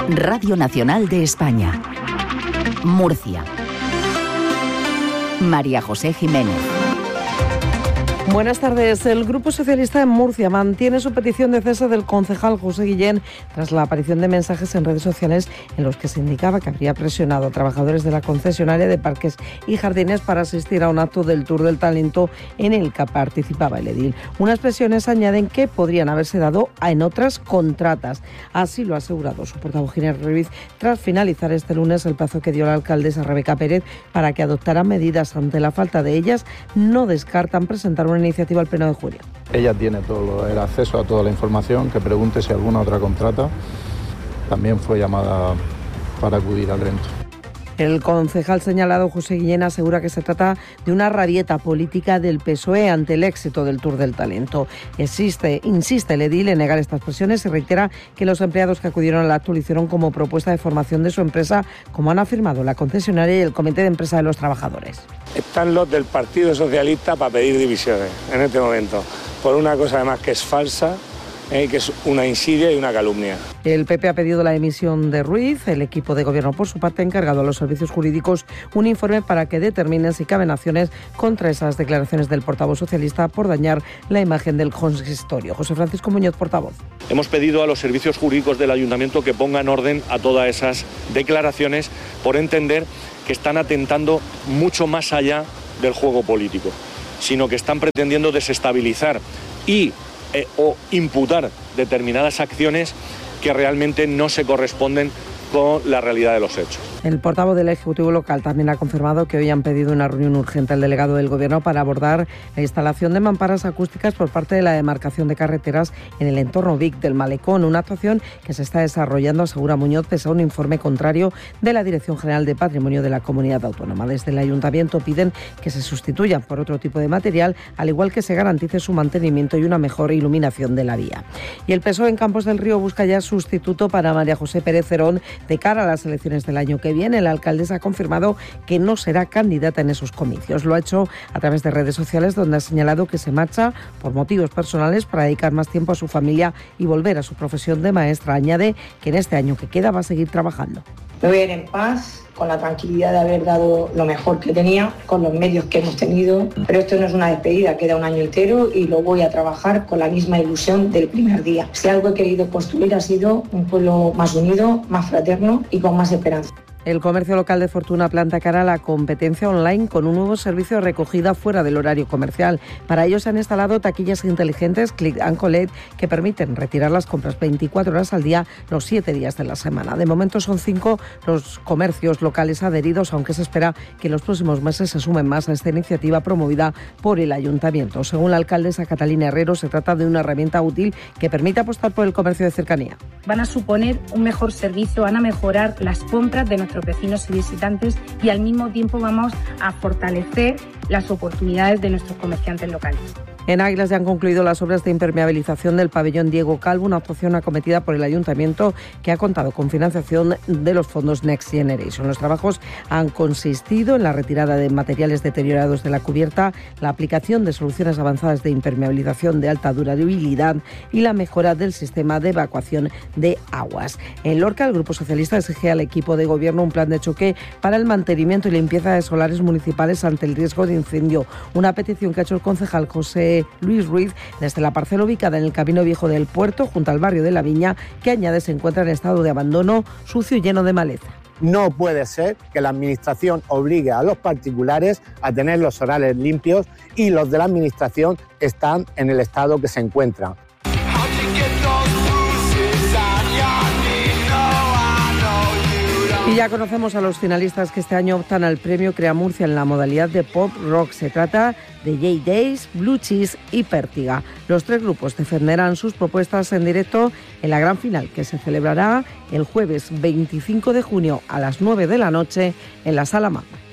Radio Nacional de España. Murcia. María José Jiménez. Buenas tardes. El Grupo Socialista en Murcia mantiene su petición de cese del concejal José Guillén tras la aparición de mensajes en redes sociales en los que se indicaba que habría presionado a trabajadores de la concesionaria de Parques y Jardines para asistir a un acto del Tour del Talento en el que participaba el edil. Unas presiones añaden que podrían haberse dado en otras contratas. Así lo ha asegurado su portavoz Ginés Ruiz tras finalizar este lunes el plazo que dio la alcaldesa Rebeca Pérez para que adoptara medidas. Ante la falta de ellas, no descartan presentar una iniciativa al Pleno de junio. Ella tiene todo el acceso a toda la información, que pregunte si alguna otra contrata también fue llamada para acudir al evento. El concejal señalado José Guillén asegura que se trata de una rabieta política del PSOE ante el éxito del Tour del Talento. Insiste el edil en negar estas presiones y reitera que los empleados que acudieron al acto lo hicieron como propuesta de formación de su empresa, como han afirmado la concesionaria y el Comité de Empresa de los Trabajadores. Están los del Partido Socialista para pedir divisiones en este momento, por una cosa además que es falsa, que es una insidia y una calumnia. El PP ha pedido la dimisión de Ruiz. El equipo de gobierno, por su parte, ha encargado a los servicios jurídicos un informe para que determinen si caben acciones contra esas declaraciones del portavoz socialista por dañar la imagen del consistorio. José Francisco Muñoz, portavoz. Hemos pedido a los servicios jurídicos del ayuntamiento que pongan orden a todas esas declaraciones por entender que están atentando mucho más allá del juego político, sino que están pretendiendo desestabilizar o imputar determinadas acciones que realmente no se corresponden con la realidad de los hechos. El portavoz del Ejecutivo local también ha confirmado que hoy han pedido una reunión urgente al delegado del Gobierno para abordar la instalación de mamparas acústicas por parte de la demarcación de carreteras en el entorno Vic del Malecón, una actuación que se está desarrollando, asegura Muñoz, pese a un informe contrario de la Dirección General de Patrimonio de la Comunidad Autónoma. Desde el Ayuntamiento piden que se sustituya por otro tipo de material, al igual que se garantice su mantenimiento y una mejor iluminación de la vía. Y el PSOE en Campos del Río busca ya sustituto para María José Pérez Cerón de cara a las elecciones del año que viene. La alcaldesa ha confirmado que no será candidata en esos comicios. Lo ha hecho a través de redes sociales, donde ha señalado que se marcha por motivos personales para dedicar más tiempo a su familia y volver a su profesión de maestra. Añade que en este año que queda va a seguir trabajando. Me voy a ir en paz, con la tranquilidad de haber dado lo mejor que tenía, con los medios que hemos tenido. Pero esto no es una despedida, queda un año entero y lo voy a trabajar con la misma ilusión del primer día. Si algo he querido construir ha sido un pueblo más unido, más fraterno y con más esperanza. El comercio local de Fortuna planta cara a la competencia online con un nuevo servicio de recogida fuera del horario comercial. Para ello se han instalado taquillas inteligentes Click and Collect que permiten retirar las compras 24 horas al día, los 7 días de la semana. De momento son 5 los comercios locales adheridos, aunque se espera que en los próximos meses se sumen más a esta iniciativa promovida por el Ayuntamiento. Según la alcaldesa Catalina Herrero, se trata de una herramienta útil que permite apostar por el comercio de cercanía. Van a suponer un mejor servicio, van a mejorar las compras de nuestros vecinos y visitantes y al mismo tiempo vamos a fortalecer las oportunidades de nuestros comerciantes locales. En Águilas ya han concluido las obras de impermeabilización del pabellón Diego Calvo, una actuación acometida por el Ayuntamiento que ha contado con financiación de los fondos Next Generation. Los trabajos han consistido en la retirada de materiales deteriorados de la cubierta, la aplicación de soluciones avanzadas de impermeabilización de alta durabilidad y la mejora del sistema de evacuación de aguas. En Lorca, el Grupo Socialista exige al equipo de gobierno un plan de choque para el mantenimiento y limpieza de solares municipales ante el riesgo de incendio, una petición que ha hecho el concejal José Luis Ruiz desde la parcela ubicada en el Camino Viejo del Puerto, junto al barrio de La Viña, que añade se encuentra en estado de abandono, sucio y lleno de maleza. No puede ser que la Administración obligue a los particulares a tener los solares limpios y los de la Administración están en el estado que se encuentran. Y ya conocemos a los finalistas que este año optan al premio Crea Murcia en la modalidad de pop rock. Se trata de J Days, Blue Cheese y Pértiga. Los 3 grupos defenderán sus propuestas en directo en la gran final, que se celebrará el jueves 25 de junio a las 9 de la noche en la Sala Magna.